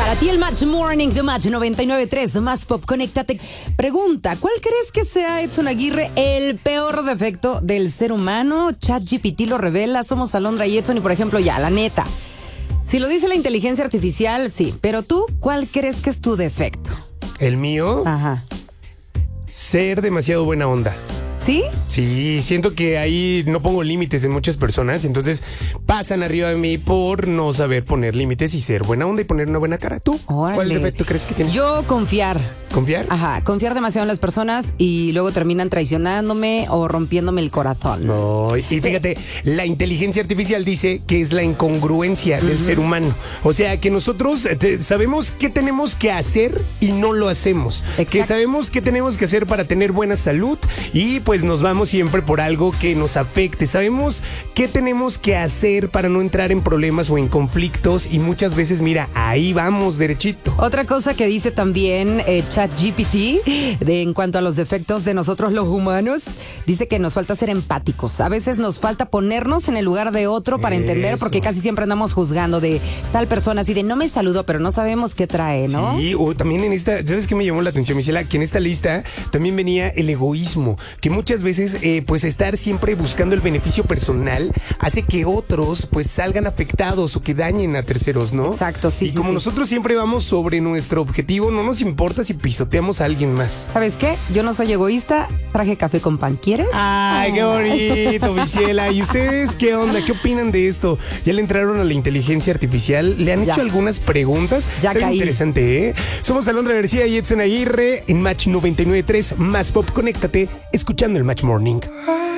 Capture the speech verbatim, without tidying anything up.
Para ti el Match Morning de Match noventa y nueve punto tres, Más Pop, conéctate. Pregunta, ¿cuál crees que sea, Edson Aguirre, el peor defecto del ser humano? ChatGPT lo revela, somos Alondra y Edson y, por ejemplo, ya, la neta. Si lo dice la inteligencia artificial, sí. Pero tú, ¿cuál crees que es tu defecto? ¿El mío? Ajá. Ser demasiado buena onda. ¿Sí? Sí, siento que ahí no pongo límites en muchas personas, entonces pasan arriba de mí por no saber poner límites y ser buena onda y poner una buena cara. ¿Tú? Órale. ¿Cuál defecto crees que tienes? Yo confiar. ¿Confiar? Ajá, confiar demasiado en las personas y luego terminan traicionándome o rompiéndome el corazón. No, y fíjate, la inteligencia artificial dice que es la incongruencia del uh-huh. ser humano. O sea, que nosotros te, sabemos qué tenemos que hacer y no lo hacemos. Exacto. Que sabemos qué tenemos que hacer para tener buena salud y pues nos vamos siempre por algo que nos afecte. Sabemos qué tenemos que hacer para no entrar en problemas o en conflictos y muchas veces, mira, ahí vamos derechito. Otra cosa que dice también eh, ChatGPT de, en cuanto a los defectos de nosotros los humanos, dice que nos falta ser empáticos. A veces nos falta ponernos en el lugar de otro para Eso. entender, porque casi siempre andamos juzgando de tal persona así de no me saludó, pero no sabemos qué trae, ¿no? Sí, o también en esta, ¿sabes qué me llamó la atención, Michela? Que en esta lista también venía el egoísmo, que muchas veces eh, pues estar siempre buscando el beneficio personal hace que otros pues salgan afectados o que dañen a terceros, ¿no? Exacto, sí. Y sí, como sí. nosotros siempre vamos sobre nuestro objetivo, no nos importa si pisoteamos a alguien más. ¿Sabes qué? Yo no soy egoísta, traje café con pan, ¿quieres? Ay, qué bonito, Michela. ¿Y ustedes qué onda? ¿Qué opinan de esto? ¿Ya le entraron a la inteligencia artificial? ¿Le han ya. hecho algunas preguntas? Ya Está caí. Interesante, ¿eh? Somos Alondra García y Edson Aguirre en Match noventa y nueve punto tres, Más Pop. Conéctate escuchando el Match Morning.